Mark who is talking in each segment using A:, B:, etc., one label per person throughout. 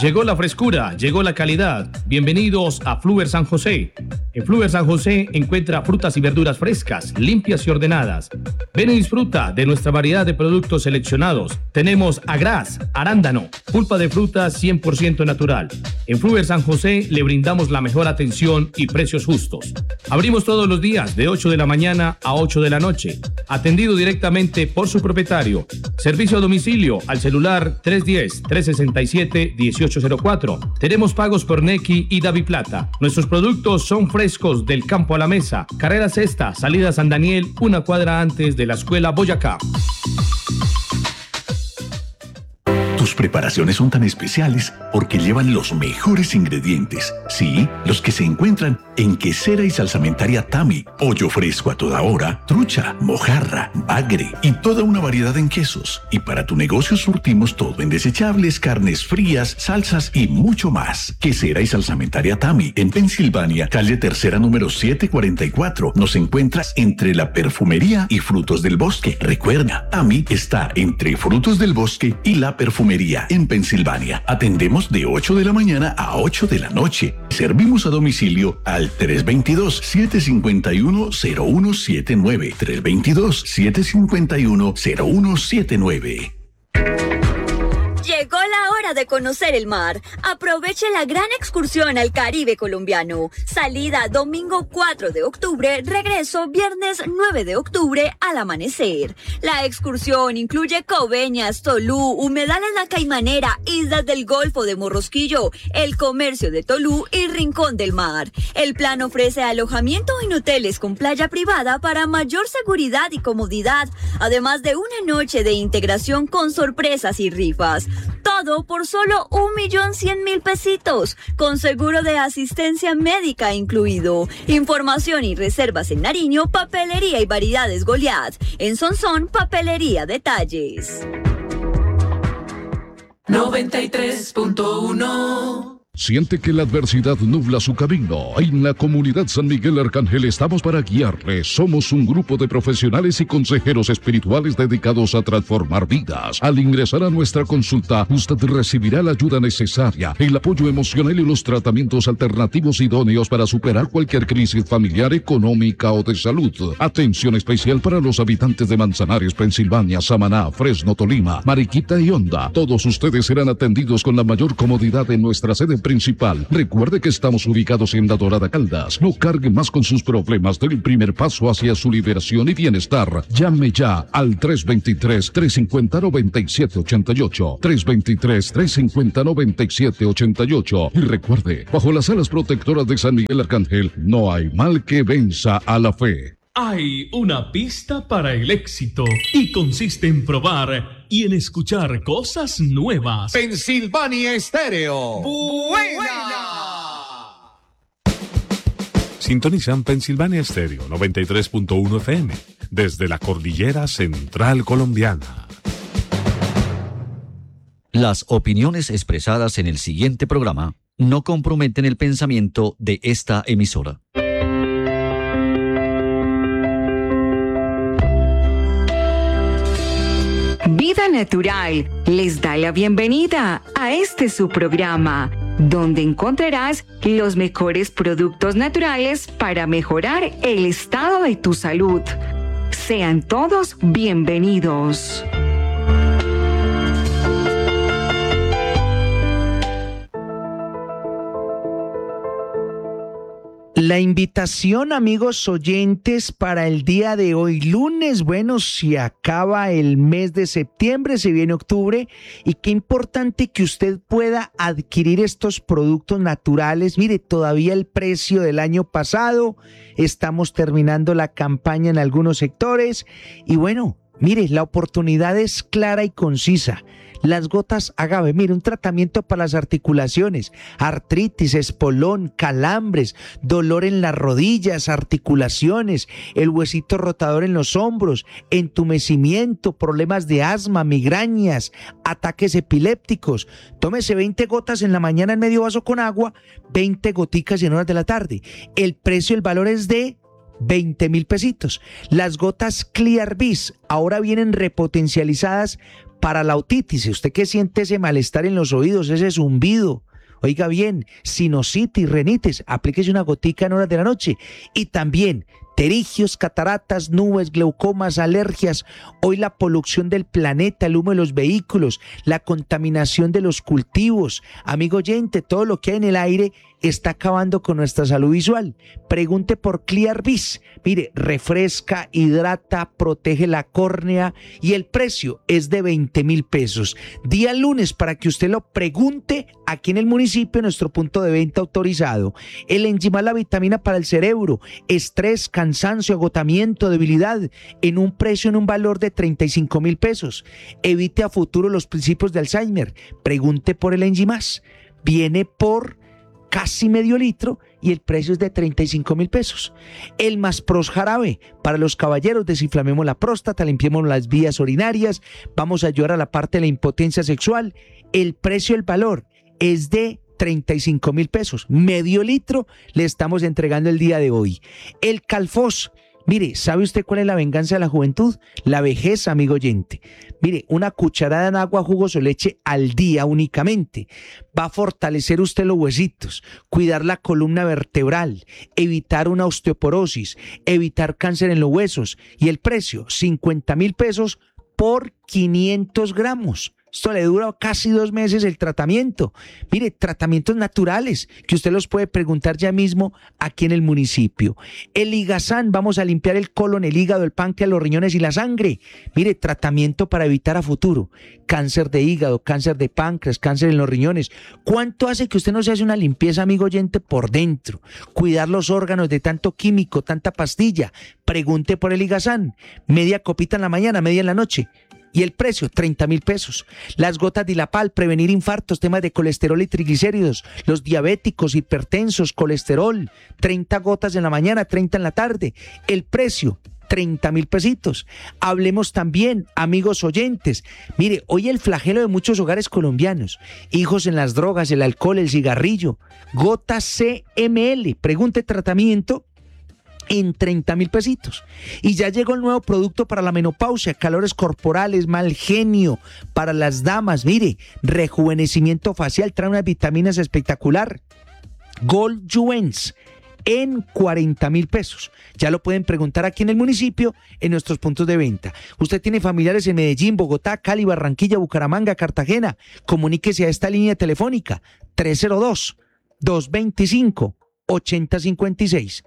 A: Llegó la frescura, llegó la calidad. Bienvenidos a Fluver San José. En Fluver San José encuentra frutas y verduras frescas, limpias y ordenadas. Ven y disfruta de nuestra variedad de productos seleccionados. Tenemos agraz, arándano, pulpa de frutas 100% natural. En Fluver San José le brindamos la mejor atención y precios justos. Abrimos todos los días de 8 de la mañana a 8 de la noche. Atendido directamente por su propietario. Servicio a domicilio al celular 310-367-1804. Tenemos pagos por Nequi y DaviPlata. Nuestros productos son frescos del campo a la mesa. Carrera Sexta, salida San Daniel, una cuadra antes de la escuela Boyacá.
B: Tus preparaciones son tan especiales porque llevan los mejores ingredientes. Sí, los que se encuentran en Quesera y Salsamentaria Tami. Pollo fresco a toda hora, trucha, mojarra, bagre y toda una variedad en quesos. Y para tu negocio surtimos todo en desechables, carnes frías, salsas y mucho más. Quesera y Salsamentaria Tami, en Pensilvania, calle Tercera número 744. Nos encuentras entre la perfumería y frutos del bosque. Recuerda, Tami está entre frutos del bosque y la perfumería en Pensilvania. Atendemos de 8 de la mañana a 8 de la noche. Servimos a domicilio al 322-751-0179. 322-751-0179.
C: Llegó la hora de conocer el mar. Aproveche la gran excursión al Caribe colombiano. Salida domingo 4 de octubre, regreso viernes 9 de octubre al amanecer. La excursión incluye Coveñas, Tolú, Humedal en la Caimanera, Islas del Golfo de Morrosquillo, el comercio de Tolú y Rincón del Mar. El plan ofrece alojamiento en hoteles con playa privada para mayor seguridad y comodidad, además de una noche de integración con sorpresas y rifas. Todo por solo 1.100.000 pesitos, con seguro de asistencia médica incluido. Información y reservas en Nariño, Papelería y Variedades Goliat. En Sonsón, Papelería Detalles.
D: 93.1.
E: ¿Siente que la adversidad nubla su camino? En la comunidad San Miguel Arcángel estamos para guiarle. Somos un grupo de profesionales y consejeros espirituales dedicados a transformar vidas. Al ingresar a nuestra consulta, usted recibirá la ayuda necesaria, el apoyo emocional y los tratamientos alternativos idóneos para superar cualquier crisis familiar, económica o de salud. Atención especial para los habitantes de Manzanares, Pensilvania, Samaná, Fresno, Tolima, Mariquita y Honda. Todos ustedes serán atendidos con la mayor comodidad en nuestra sede principal. Recuerde que estamos ubicados en La Dorada, Caldas. No cargue más con sus problemas. Del primer paso hacia su liberación y bienestar. Llame ya al 323-350-9788. 323-350-9788. Y recuerde, bajo las alas protectoras de San Miguel Arcángel, no hay mal que venza a la fe.
F: Hay una pista para el éxito y consiste en probar y en escuchar cosas nuevas.
G: Pensilvania Estéreo. ¡Buena!
H: Sintonizan Pensilvania Estéreo 93.1 FM desde la cordillera central colombiana.
I: Las opiniones expresadas en el siguiente programa no comprometen el pensamiento de esta emisora.
J: Vida Natural les da la bienvenida a este su programa, donde encontrarás los mejores productos naturales para mejorar el estado de tu salud. Sean todos bienvenidos.
K: La invitación, amigos oyentes, para el día de hoy, lunes. Bueno, se acaba el mes de septiembre, se viene octubre, y qué importante que usted pueda adquirir estos productos naturales. Mire, todavía el precio del año pasado, estamos terminando la campaña en algunos sectores, y bueno, mire, la oportunidad es clara y concisa. Las gotas agave, mire, un tratamiento para las articulaciones, artritis, espolón, calambres, dolor en las rodillas, articulaciones, el huesito rotador en los hombros, entumecimiento, problemas de asma, migrañas, ataques epilépticos. Tómese 20 gotas en la mañana en medio vaso con agua, 20 goticas en horas de la tarde. El precio, el valor es de 20.000 pesitos. Las gotas Clear Bis ahora vienen repotencializadas para la otitis, usted que siente ese malestar en los oídos, ese zumbido, oiga bien, sinusitis, rinitis, aplíquese una gotica en horas de la noche. Y también pterigios, cataratas, nubes, glaucomas, alergias, hoy la polución del planeta, el humo de los vehículos, la contaminación de los cultivos. Amigo oyente, todo lo que hay en el aire está acabando con nuestra salud visual. Pregunte por Clearvis. Mire, refresca, hidrata, protege la córnea y el precio es de 20,000 pesos. Día lunes para que usted lo pregunte aquí en el municipio, en nuestro punto de venta autorizado. El Enzimal, la vitamina para el cerebro, estrés, cansancio, agotamiento, debilidad, en un precio, en un valor de 35,000 pesos. Evite a futuro los principios de Alzheimer. Pregunte por el Enzimás. Viene por casi medio litro y el precio es de 35,000 pesos. El Maspros jarabe para los caballeros, desinflamemos la próstata, limpiemos las vías urinarias, vamos a ayudar a la parte de la impotencia sexual. El precio, el valor es de 35,000 pesos. Medio litro le estamos entregando el día de hoy. El Calfos. Mire, ¿sabe usted cuál es la venganza de la juventud? La vejez, amigo oyente. Mire, una cucharada en agua, jugos o leche al día únicamente. Va a fortalecer usted los huesitos, cuidar la columna vertebral, evitar una osteoporosis, evitar cáncer en los huesos. Y el precio, 50,000 pesos por 500 gramos. Esto le dura casi 2 meses el tratamiento. Mire, tratamientos naturales que usted los puede preguntar ya mismo aquí en el municipio. El Ligazán, vamos a limpiar el colon, el hígado, el páncreas, los riñones y la sangre. Mire, tratamiento para evitar a futuro cáncer de hígado, cáncer de páncreas, cáncer en los riñones. ¿Cuánto hace que usted no se hace una limpieza, amigo oyente, por dentro? Cuidar los órganos de tanto químico, tanta pastilla. Pregunte por el Ligazán. Media copita en la mañana, media en la noche. Y el precio, 30,000 pesos. Las gotas Dilapal, prevenir infartos, temas de colesterol y triglicéridos, los diabéticos, hipertensos, colesterol, 30 gotas en la mañana, 30 en la tarde. El precio, 30,000 pesitos. Hablemos también, amigos oyentes. Mire, hoy el flagelo de muchos hogares colombianos, hijos en las drogas, el alcohol, el cigarrillo, gotas CML, pregunte tratamiento en 30,000 pesitos. Y ya llegó el nuevo producto para la menopausia, calores corporales, mal genio para las damas. Mire, rejuvenecimiento facial, trae unas vitaminas espectacular. Gold Juens en 40,000 pesos. Ya lo pueden preguntar aquí en el municipio, en nuestros puntos de venta. Usted tiene familiares en Medellín, Bogotá, Cali, Barranquilla, Bucaramanga, Cartagena. Comuníquese a esta línea telefónica 302-225-8056.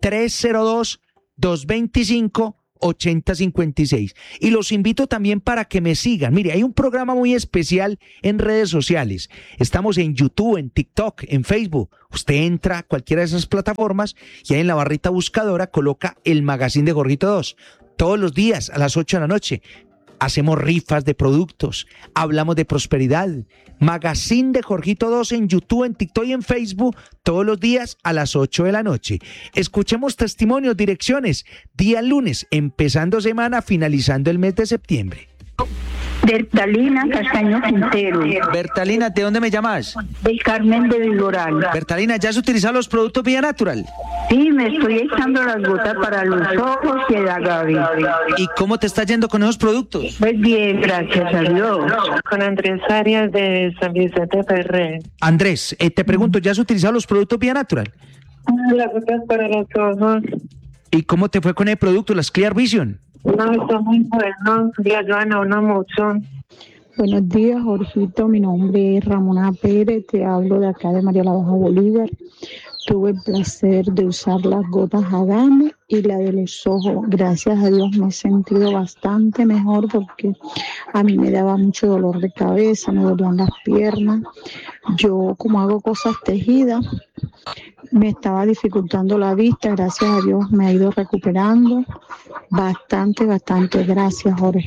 K: 302-225-8056. Y los invito también para que me sigan. Mire, hay un programa muy especial en redes sociales. Estamos en YouTube, en TikTok, en Facebook. Usted entra a cualquiera de esas plataformas y ahí en la barrita buscadora coloca el Magazine de Jorgito 2. Todos los días a las 8 de la noche. Hacemos rifas de productos, hablamos de prosperidad. Magazine de Jorgito 2 en YouTube, en TikTok y en Facebook, todos los días a las 8 de la noche. Escuchemos testimonios, direcciones, día lunes, empezando semana, finalizando el mes de septiembre.
D: Bertalina Castaño Quintero.
K: Bertalina, ¿de dónde me llamas?
D: Del Carmen de Viboral.
K: Bertalina, ¿ya has utilizado los productos Vía Natural?
D: Sí, me estoy echando las gotas para los ojos y el agave.
K: ¿Y cómo te está yendo con esos productos?
D: Pues bien, gracias a Dios.
L: Con Andrés Arias de San Vicente Ferrer.
K: Andrés, te pregunto, ¿ya has utilizado los productos Vía Natural?
L: Las gotas para los ojos.
K: ¿Y cómo te fue con el producto, las Clear Vision?
L: No, está muy bueno, le ayudan a uno mucho.
M: Buenos días, Jorgito, mi nombre es Ramona Pérez, te hablo de acá de María la Baja Bolívar. Tuve el placer de usar las gotas Agame y la de los ojos. Gracias a Dios me he sentido bastante mejor porque a mí me daba mucho dolor de cabeza, me dolían las piernas. Yo, como hago cosas tejidas, me estaba dificultando la vista. Gracias a Dios me ha ido recuperando bastante. Gracias, Jorge.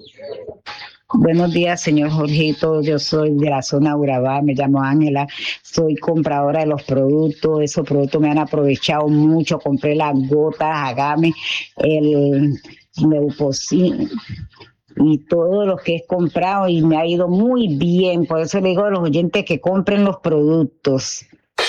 N: Buenos días, señor Jorgito. Yo soy de la zona Urabá, me llamo Ángela. Soy compradora de los productos. Esos productos me han aprovechado mucho. Compré las gotas Agame, el Neuposin y todo lo que he comprado y me ha ido muy bien. Por eso le digo a los oyentes que compren los productos.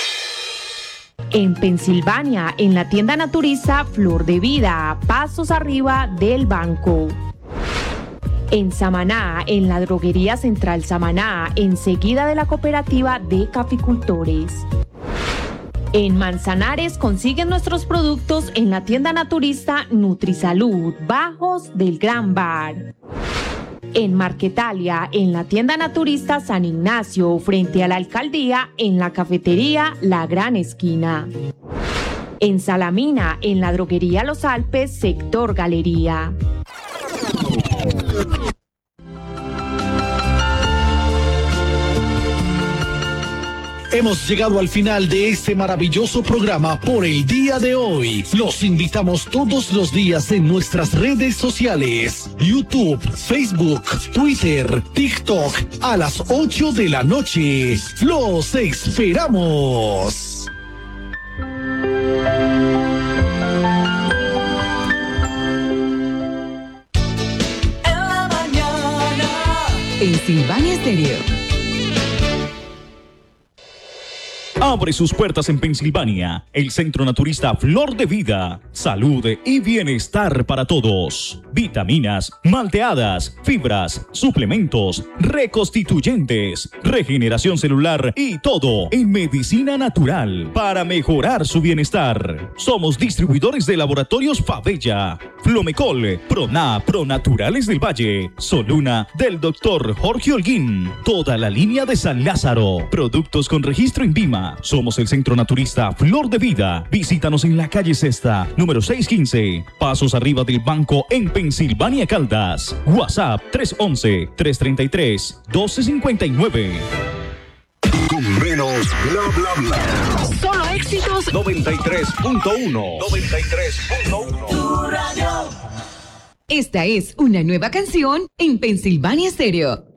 O: En Pensilvania, en la tienda Naturiza Flor de Vida, pasos arriba del banco. En Samaná, en la droguería Central Samaná, enseguida de la cooperativa de caficultores. En Manzanares consiguen nuestros productos en la tienda naturista Nutrisalud, Bajos del Gran Bar. En Marquetalia, en la tienda naturista San Ignacio, frente a la alcaldía, en la cafetería La Gran Esquina. En Salamina, en la droguería Los Alpes, sector Galería.
P: Hemos llegado al final de este maravilloso programa por el día de hoy. Los invitamos todos los días en nuestras redes sociales: YouTube, Facebook, Twitter, TikTok, a las 8 de la noche. ¡Los esperamos!
Q: Pensilvania Estéreo.
R: Abre sus puertas en Pensilvania, el centro naturista Flor de Vida. Salud y bienestar para todos. Vitaminas, malteadas, fibras, suplementos, reconstituyentes, regeneración celular y todo en medicina natural para mejorar su bienestar. Somos distribuidores de laboratorios Fabella, Flomecol, Proná, Pronaturales del Valle, Soluna del Dr. Jorge Holguín, toda la línea de San Lázaro, productos con registro en Vima. Somos el centro naturista Flor de Vida. Visítanos en la calle Cesta, número 615, pasos arriba del banco en Pensilvania, Caldas. WhatsApp 311-333-1259.
S: Con menos bla bla bla.
Q: Solo éxitos.
S: 93.1. 93.1.
Q: Tu radio. Esta es una nueva canción en Pensilvania Estéreo.